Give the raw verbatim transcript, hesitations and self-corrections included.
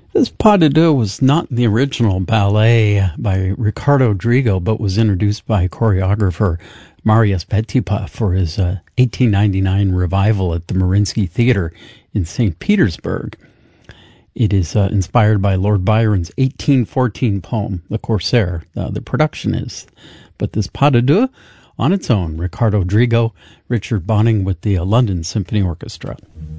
This pas de deux was not the original ballet by Ricardo Drigo, but was introduced by choreographer Marius Petipa for his uh, eighteen ninety-nine revival at the Mariinsky Theater in Saint Petersburg. It is uh, inspired by Lord Byron's eighteen fourteen poem, The Corsair. Uh, the production is. But this pas de deux, on its own, Ricardo Drigo, Richard Bonning with the uh, London Symphony Orchestra.